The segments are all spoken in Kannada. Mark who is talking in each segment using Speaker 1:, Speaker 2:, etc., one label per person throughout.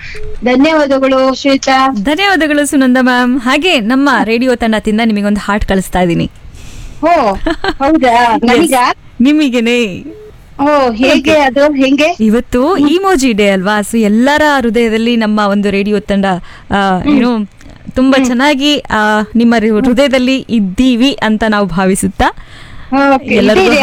Speaker 1: ಧನ್ಯವಾದಗಳು ಶ್ವೇತಾ.
Speaker 2: ಧನ್ಯವಾದಗಳು ಸುನಂದ ಮ್ಯಾಮ್. ಹಾಗೆ ನಮ್ಮ ರೇಡಿಯೋ ತಂಡದಿಂದ ನಿಮಗೊಂದು ಹಾರ್ಟ್ ಕಳಿಸ್ತಾ ಇದ್ದೀನಿ.
Speaker 1: ಓ ಹೌದಾ, ನನಗ?
Speaker 2: ನಿಮಗೇನೆ.
Speaker 1: ಓ ಹೇಗೆ ಅದು ಹೆಂಗೆ?
Speaker 2: ಇವತ್ತು ಇಮೋಜಿ ಡೇ ಅಲ್ವಾ, ಸೊ ಎಲ್ಲರ ಹೃದಯದಲ್ಲಿ ನಮ್ಮ ಒಂದು ರೇಡಿಯೋ ತಂಡ ಏನು ತುಂಬಾ ಚೆನ್ನಾಗಿ ನಿಮ್ಮ ಹೃದಯದಲ್ಲಿ ಇದ್ದೀವಿ ಅಂತ ನಾವು ಭಾವಿಸುತ್ತಾ ಎಲ್ಲರಿಗೂ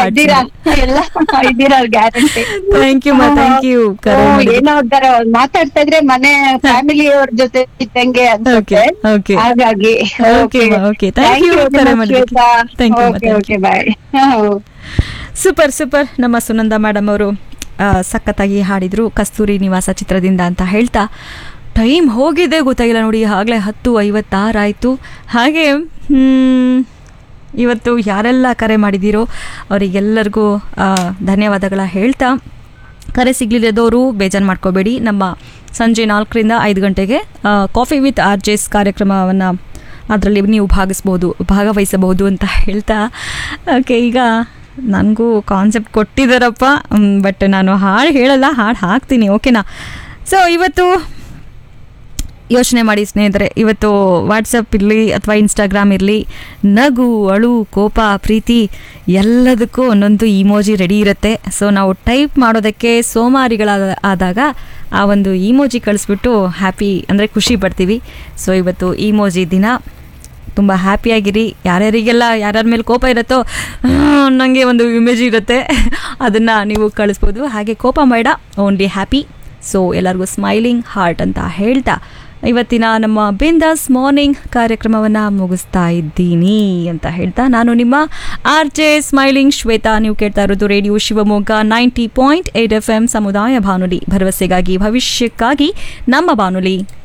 Speaker 2: ಥ್ಯಾಂಕ್ ಯು ಥ್ಯಾಂಕ್ ಯು.
Speaker 1: ಏನೋ ಒಂಥರ ಮಾತಾಡ್ತಾ ಇದ್ರೆ ಮನೆ ಫ್ಯಾಮಿಲಿ ಅವ್ರ ಜೊತೆ ಇದ್ದಂಗೆ ಅನ್ಸುತ್ತೆ. ಹಾಗಾಗಿ ಬಾಯ್.
Speaker 2: Super super. ನಮ್ಮ ಸುನಂದ ಮೇಡಮ್ ಅವರು ಸಖತ್ತಾಗಿ ಹಾಡಿದ್ರು ಕಸ್ತೂರಿ ನಿವಾಸ ಚಿತ್ರದಿಂದ ಅಂತ ಹೇಳ್ತಾ ಟೈಮ್ ಹೋಗಿದೆ ಗೊತ್ತಾಗಿಲ್ಲ ನೋಡಿ, ಆಗಲೇ 10:56 ಆಯಿತು. ಹಾಗೆ ಇವತ್ತು ಯಾರೆಲ್ಲ ಕರೆ ಮಾಡಿದ್ದೀರೋ ಅವರಿಗೆಲ್ಲರಿಗೂ ಧನ್ಯವಾದಗಳ ಹೇಳ್ತಾ, ಕರೆ ಸಿಗಲಿಲ್ಲದವರು ಬೇಜಾರು ಮಾಡ್ಕೋಬೇಡಿ. ನಮ್ಮ ಸಂಜೆ 4ರಿಂದ 5 ಗಂಟೆಗೆ ಕಾಫಿ ವಿತ್ RJs ಕಾರ್ಯಕ್ರಮವನ್ನು ಅದರಲ್ಲಿ ನೀವು ಭಾಗವಹಿಸಬಹುದು ಅಂತ ಹೇಳ್ತಾ, ಓಕೆ ಈಗ ನನಗೂ ಕಾನ್ಸೆಪ್ಟ್ ಕೊಟ್ಟಿದ್ದಾರಪ್ಪ, ಬಟ್ ನಾನು ಹಾಡು ಹೇಳಲ್ಲ, ಹಾಡು ಹಾಕ್ತೀನಿ, ಓಕೆನಾ? ಸೊ ಇವತ್ತು ಯೋಚನೆ ಮಾಡಿ ಸ್ನೇಹಿತರೆ, ಇವತ್ತು ವಾಟ್ಸಪ್ ಇರಲಿ ಅಥವಾ ಇನ್ಸ್ಟಾಗ್ರಾಮ್ ಇರಲಿ, ನಗು, ಅಳು, ಕೋಪ, ಪ್ರೀತಿ ಎಲ್ಲದಕ್ಕೂ ಒಂದೊಂದು ಇಮೋಜಿ ರೆಡಿ ಇರುತ್ತೆ. ಸೊ ನಾವು ಟೈಪ್ ಮಾಡೋದಕ್ಕೆ ಆದಾಗ ಆ ಒಂದು ಇಮೋಜಿ ಕಳಿಸ್ಬಿಟ್ಟು ಹ್ಯಾಪಿ ಅಂದರೆ ಖುಷಿ ಪಡ್ತೀವಿ. ಸೊ ಇವತ್ತು ಇಮೋಜಿ ದಿನ, ತುಂಬ ಹ್ಯಾಪಿಯಾಗಿರಿ. ಯಾರ್ಯಾರಿಗೆಲ್ಲ ಯಾರ್ಯಾರ ಮೇಲೆ ಕೋಪ ಇರುತ್ತೋ ನನಗೆ ಒಂದು ಇಮೇಜ್ ಇರುತ್ತೆ, ಅದನ್ನು ನೀವು ಕಳಿಸ್ಬೋದು. ಹಾಗೆ ಕೋಪ ಬೇಡ, ಓನ್ಲಿ ಹ್ಯಾಪಿ. ಸೊ ಎಲ್ಲರಿಗೂ ಸ್ಮೈಲಿಂಗ್ ಹಾರ್ಟ್ ಅಂತ ಹೇಳ್ತಾ ಇವತ್ತಿನ ನಮ್ಮ ಬಿಂದಾಸ್ ಮಾರ್ನಿಂಗ್ ಕಾರ್ಯಕ್ರಮವನ್ನು ಮುಗಿಸ್ತಾ ಇದ್ದೀನಿ ಅಂತ ಹೇಳ್ತಾ, ನಾನು ನಿಮ್ಮ RJ ಸ್ಮೈಲಿಂಗ್ ಶ್ವೇತಾ. ನೀವು ಕೇಳ್ತಾ ಇರೋದು ರೇಡಿಯೋ ಶಿವಮೊಗ್ಗ 90.8 FM ಸಮುದಾಯ ಬಾನುಲಿ, ಭರವಸೆಗಾಗಿ ಭವಿಷ್ಯಕ್ಕಾಗಿ ನಮ್ಮ ಬಾನುಲಿ.